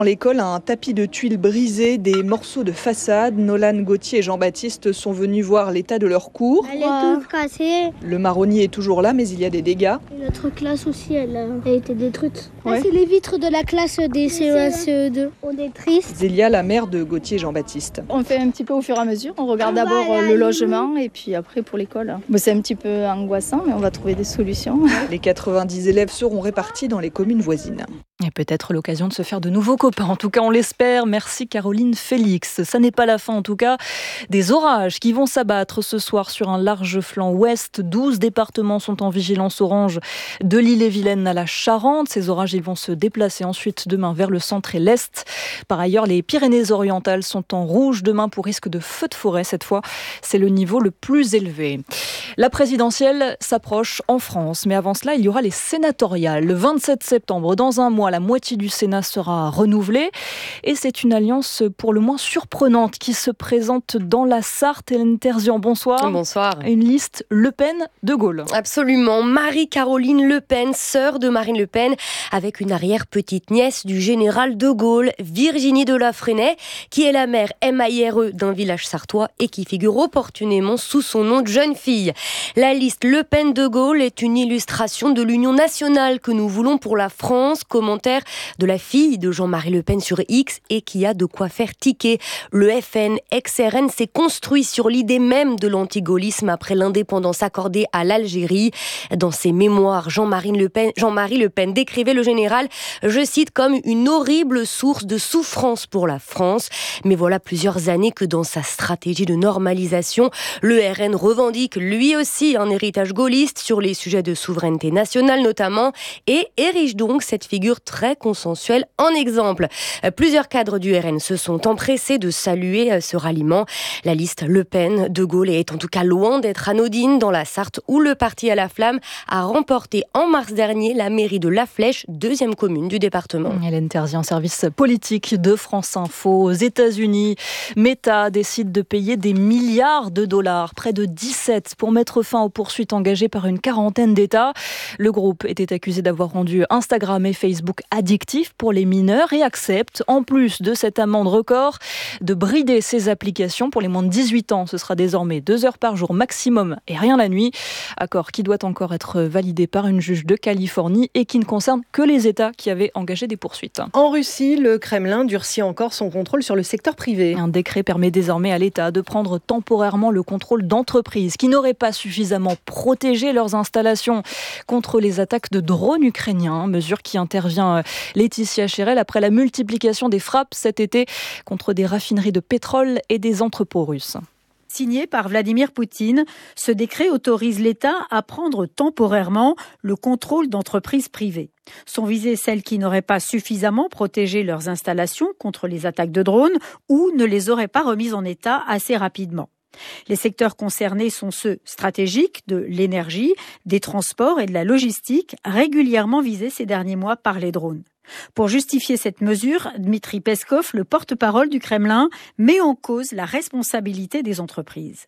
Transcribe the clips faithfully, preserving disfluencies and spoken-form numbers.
Dans l'école, un tapis de tuiles brisées, des morceaux de façade. Nolan, Gauthier et Jean-Baptiste sont venus voir l'état de leur cours. Elle est toute cassée. Le marronnier est toujours là, mais il y a des dégâts. Et notre classe aussi, elle a été détruite. Ouais. Là, c'est les vitres de la classe des C E un, C E deux. On est triste. Zélia, la mère de Gauthier et Jean-Baptiste. On fait un petit peu au fur et à mesure. On regarde On d'abord va aller le à logement et puis après pour l'école. Bon, c'est un petit peu angoissant, mais on va trouver des solutions. Les quatre-vingt-dix élèves seront répartis dans les communes voisines. Et peut-être l'occasion de se faire de nouveaux copains. En tout cas, on l'espère. Merci Caroline Félix. Ça n'est pas la fin, en tout cas, des orages qui vont s'abattre ce soir sur un large flanc ouest. douze départements sont en vigilance orange de l'Ille-et-Vilaine à la Charente. Ces orages, ils vont se déplacer ensuite demain vers le centre et l'est. Par ailleurs, les Pyrénées-Orientales sont en rouge demain pour risque de feu de forêt. Cette fois, c'est le niveau le plus élevé. La présidentielle s'approche en France. Mais avant cela, il y aura les sénatoriales. Le vingt-sept septembre, dans un mois, la moitié du Sénat sera renouvelée. Et c'est une alliance pour le moins surprenante qui se présente dans la Sarthe. Hélène Terzian, bonsoir. Bonsoir. Une liste Le Pen-De Gaulle. Absolument. Marie-Caroline Le Pen, sœur de Marine Le Pen, avec une arrière-petite-nièce du général de Gaulle, Virginie de la Fresnaye, qui est la mère M A I R E d'un village sartois et qui figure opportunément sous son nom de jeune fille. La liste Le Pen-De Gaulle est une illustration de l'union nationale que nous voulons pour la France. Commentaire de la fille de Jean-Marie Le Pen sur X et qui a de quoi faire tiquer. Le F N, ex-R N, s'est construit sur l'idée même de l'antigaullisme après l'indépendance accordée à l'Algérie. Dans ses mémoires, Jean-Marie Le Pen, Jean-Marie Le Pen décrivait le général, je cite, comme une horrible source de souffrance pour la France. Mais voilà plusieurs années que dans sa stratégie de normalisation, le R N revendique lui aussi un héritage gaulliste sur les sujets de souveraineté nationale notamment et érige donc cette figure très consensuelle en exemple. Plusieurs cadres du R N se sont empressés de saluer ce ralliement. La liste Le Pen, De Gaulle est en tout cas loin d'être anodine dans la Sarthe où le parti à la flamme a remporté en mars dernier la mairie de La Flèche, deuxième commune du département. Hélène Terzian, service politique de France Info. Aux États-Unis, Meta décide de payer des milliards de dollars, près de dix-sept, pour mettre fin aux poursuites engagées par une quarantaine d'États. Le groupe était accusé d'avoir rendu Instagram et Facebook addictifs pour les mineurs et accepte, en plus de cette amende record, de brider ses applications pour les moins de dix-huit ans. Ce sera désormais deux heures par jour maximum et rien la nuit. Accord qui doit encore être validé par une juge de Californie et qui ne concerne que les États qui avaient engagé des poursuites. En Russie, le Kremlin durcit encore son contrôle sur le secteur privé. Un décret permet désormais à l'État de prendre temporairement le contrôle d'entreprises qui n'auraient pas suffisamment protégé leurs installations contre les attaques de drones ukrainiens. Mesure qui intervient, Laetitia Chérel, après la multiplication des frappes cet été contre des raffineries de pétrole et des entrepôts russes. Signé par Vladimir Poutine, ce décret autorise l'État à prendre temporairement le contrôle d'entreprises privées. Sont visées celles qui n'auraient pas suffisamment protégé leurs installations contre les attaques de drones ou ne les auraient pas remises en état assez rapidement. Les secteurs concernés sont ceux stratégiques de l'énergie, des transports et de la logistique, régulièrement visés ces derniers mois par les drones. Pour justifier cette mesure, Dmitri Peskov, le porte-parole du Kremlin, met en cause la responsabilité des entreprises.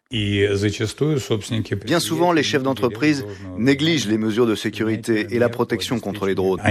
Bien souvent, les chefs d'entreprise négligent les mesures de sécurité et la protection contre les drones.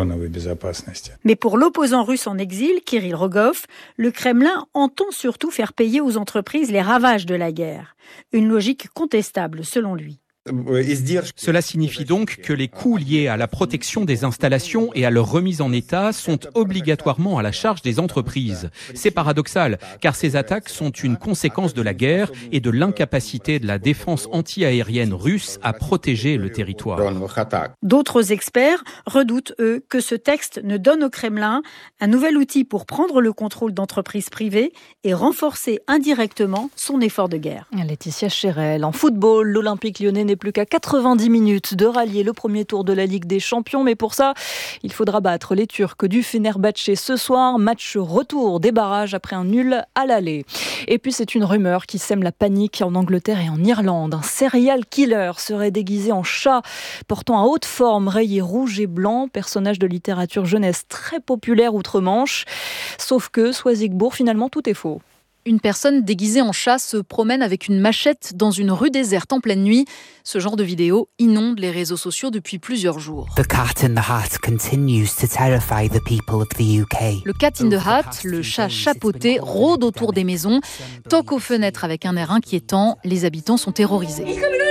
Mais pour l'opposant russe en exil, Kirill Rogov, le Kremlin entend surtout faire payer aux entreprises les ravages de la guerre. Une logique contestable, selon lui. Cela signifie donc que les coûts liés à la protection des installations et à leur remise en état sont obligatoirement à la charge des entreprises. C'est paradoxal, car ces attaques sont une conséquence de la guerre et de l'incapacité de la défense anti-aérienne russe à protéger le territoire. D'autres experts redoutent, eux, que ce texte ne donne au Kremlin un nouvel outil pour prendre le contrôle d'entreprises privées et renforcer indirectement son effort de guerre. Laetitia Chérel. En football, l'Olympique lyonnais n'est plus qu'à quatre-vingt-dix minutes de rallier le premier tour de la Ligue des Champions. Mais pour ça, il faudra battre les Turcs du Fenerbahçe ce soir. Match retour des barrages après un nul à l'aller. Et puis c'est une rumeur qui sème la panique en Angleterre et en Irlande. Un serial killer serait déguisé en chat, portant à haute forme, rayé rouge et blanc, personnage de littérature jeunesse très populaire outre-Manche. Sauf que, Soisigbourg, finalement tout est faux. Une personne déguisée en chat se promène avec une machette dans une rue déserte en pleine nuit. Ce genre de vidéo inonde les réseaux sociaux depuis plusieurs jours. The Cat in the Hat continues to terrify the people of the U K. Le Cat in the Hat, le chat chapeauté, rôde autour des maisons, toque aux fenêtres avec un air inquiétant. Les habitants sont terrorisés.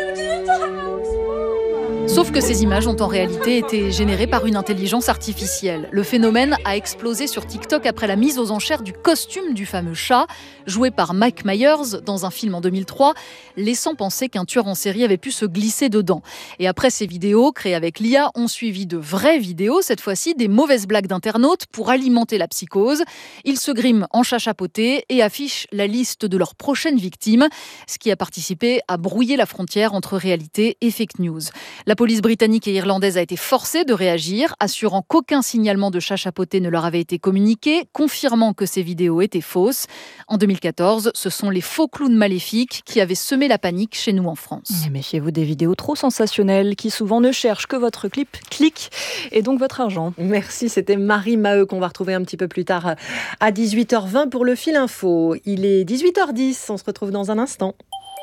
Sauf que ces images ont en réalité été générées par une intelligence artificielle. Le phénomène a explosé sur TikTok après la mise aux enchères du costume du fameux chat, joué par Mike Myers dans un film en deux mille trois, laissant penser qu'un tueur en série avait pu se glisser dedans. Et après ces vidéos, créées avec l'I A, ont suivi de vraies vidéos, cette fois-ci des mauvaises blagues d'internautes pour alimenter la psychose. Ils se griment en chat chapeauté et affichent la liste de leurs prochaines victimes, ce qui a participé à brouiller la frontière entre réalité et fake news. La La police britannique et irlandaise a été forcée de réagir, assurant qu'aucun signalement de chat chapeauté ne leur avait été communiqué, confirmant que ces vidéos étaient fausses. En deux mille quatorze, ce sont les faux clowns maléfiques qui avaient semé la panique chez nous en France. Et méfiez-vous des vidéos trop sensationnelles qui souvent ne cherchent que votre clip, clic et donc votre argent. Merci, c'était Marie Maheu qu'on va retrouver un petit peu plus tard à dix-huit heures vingt pour le Fil Info. Il est dix-huit heures dix, on se retrouve dans un instant.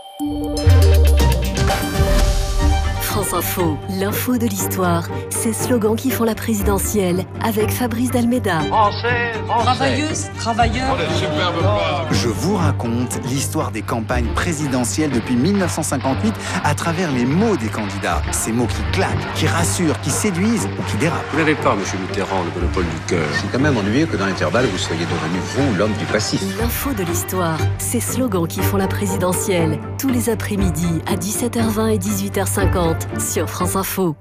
France Info, l'info de l'histoire, ces slogans qui font la présidentielle avec Fabrice Dalméda. Français, français. Travailleuse, travailleur. Oh, superbe pas. Je vous raconte l'histoire des campagnes présidentielles depuis mille neuf cent cinquante-huit à travers les mots des candidats. Ces mots qui claquent, qui rassurent, qui séduisent ou qui dérapent. Vous n'avez pas, monsieur Mitterrand, le monopole du cœur. C'est quand même ennuyeux que dans l'intervalle, vous soyez devenu, vous, l'homme du passif. L'info de l'histoire, ces slogans qui font la présidentielle. Tous les après-midi à dix-sept heures vingt et dix-huit heures cinquante. Sur France Info.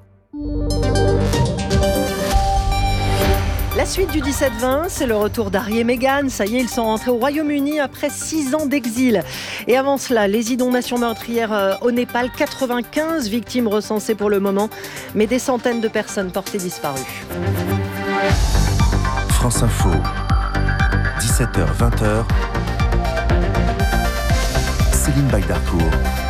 La suite du dix-sept vingt, c'est le retour d'Harry et Meghan. Ça y est, ils sont rentrés au Royaume-Uni après six ans d'exil. Et avant cela, les inondations meurtrières au Népal, quatre-vingt-quinze victimes recensées pour le moment, mais des centaines de personnes portées disparues. France Info, dix-sept heures vingt. Céline Bagdarcourt.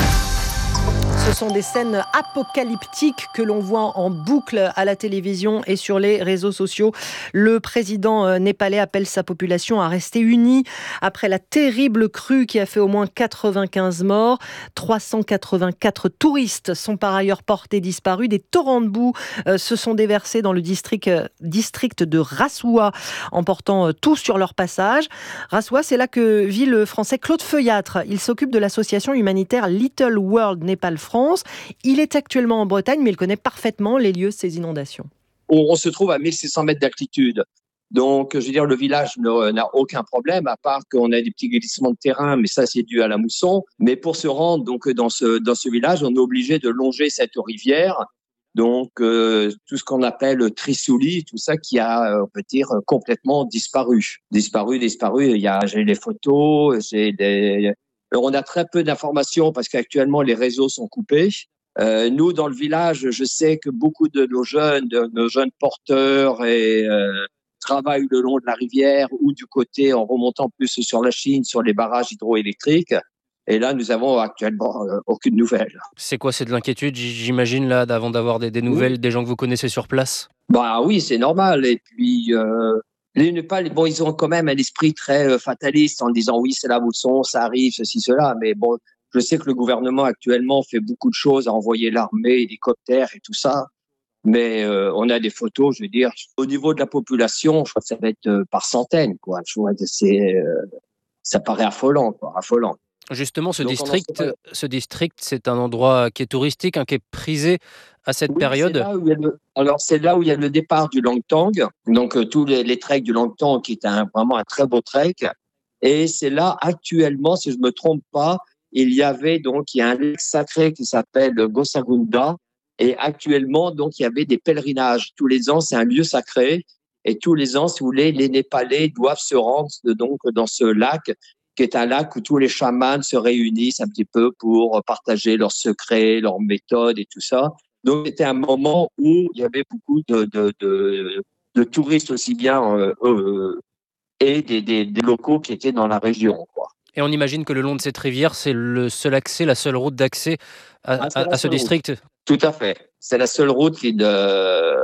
Ce sont des scènes apocalyptiques que l'on voit en boucle à la télévision et sur les réseaux sociaux. Le président népalais appelle sa population à rester unie après la terrible crue qui a fait au moins quatre-vingt-quinze morts. trois cent quatre-vingt-quatre touristes sont par ailleurs portés disparus. Des torrents de boue se sont déversés dans le district, district de Rassoua, emportant tout sur leur passage. Rassoua, c'est là que vit le français Claude Feuillâtre. Il s'occupe de l'association humanitaire Little World Népal France. Il est actuellement en Bretagne, mais il connaît parfaitement les lieux de ces inondations. On se trouve à mille six cents mètres d'altitude. Donc, je veux dire, le village n'a aucun problème, à part qu'on a des petits glissements de terrain, mais ça, c'est dû à la mousson. Mais pour se rendre donc dans ce, dans ce village, on est obligé de longer cette rivière. Donc, euh, tout ce qu'on appelle Trisouli, tout ça qui a, on peut dire, complètement disparu. Disparu, disparu. Il y a, j'ai les photos, j'ai des... Alors, on a très peu d'informations parce qu'actuellement, les réseaux sont coupés. Euh, nous, dans le village, je sais que beaucoup de nos jeunes, de nos jeunes porteurs et, euh, travaillent le long de la rivière ou du côté en remontant plus sur la Chine, sur les barrages hydroélectriques. Et là, nous avons actuellement euh, aucune nouvelle. C'est quoi, c'est de l'inquiétude, j'imagine, là, avant d'avoir des, des nouvelles, oui. Des gens que vous connaissez sur place? Bah oui, c'est normal. Et puis... Euh, Les Népal, bon, ils ont quand même un esprit très euh, fataliste en disant oui, c'est la mousson, ça arrive, ceci, cela. Mais bon, je sais que le gouvernement actuellement fait beaucoup de choses à envoyer l'armée, hélicoptères et tout ça. Mais euh, on a des photos, je veux dire, au niveau de la population, je crois que ça va être euh, par centaines, quoi. Je vois que c'est, euh, ça paraît affolant, quoi, affolant. Justement, ce Donc, district, ce district, c'est un endroit qui est touristique, hein, qui est prisé à cette oui, période. C'est là où il y a le, alors, c'est là où il y a le départ du Langtang. Donc, euh, tous les, les treks du Langtang, qui est un, vraiment un très beau trek. Et c'est là, actuellement, si je me trompe pas, il y avait donc, il y a un lac sacré qui s'appelle Gosagunda. Et actuellement, donc, il y avait des pèlerinages. Tous les ans, c'est un lieu sacré. Et tous les ans, si vous voulez, les Népalais doivent se rendre donc, dans ce lac, qui est un lac où tous les chamans se réunissent un petit peu pour partager leurs secrets, leurs méthodes et tout ça. Donc, c'était un moment où il y avait beaucoup de, de, de, de touristes aussi bien euh, euh, et des, des, des locaux qui étaient dans la région, quoi. Et on imagine que le long de cette rivière, c'est le seul accès, la seule route d'accès à, ah, à, à ce district. Tout à fait. C'est la seule route qui est de...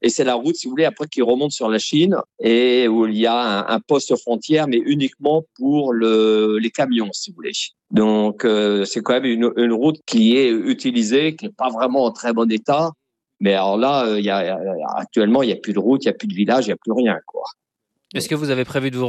Et c'est la route, si vous voulez, après qui remonte sur la Chine et où il y a un, un poste frontière, mais uniquement pour le, les camions, si vous voulez. Donc, euh, c'est quand même une, une route qui est utilisée, qui n'est pas vraiment en très bon état. Mais alors là, euh, il y a, actuellement, il n'y a plus de route, il n'y a plus de village, il n'y a plus rien, quoi. Est-ce que vous avez prévu de vous